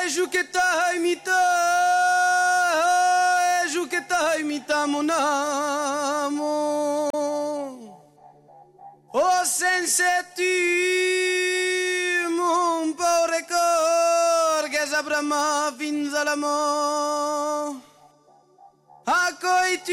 imita mon amour. Oh senza tu mon pauvre cor che saprà ma fins alla mort. A coi tu